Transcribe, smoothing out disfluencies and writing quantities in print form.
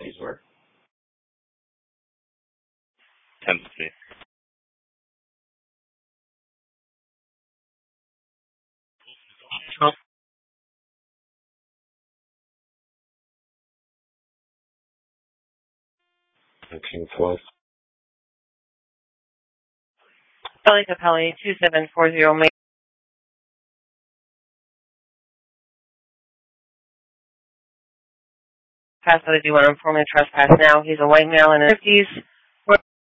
please work. Tennessee. King 4. Kelly Capelli, 2740 Main. Pass that I do want to inform you trespass now. He's a white male in his 50s.